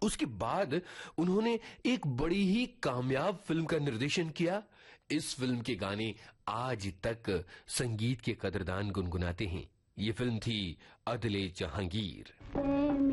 उसके बाद उन्होंने एक बड़ी ही कामयाब फिल्म का निर्देशन किया। इस फिल्म के गाने आज तक संगीत के कदरदान गुनगुनाते हैं। ये फिल्म थी अदले जहांगीर।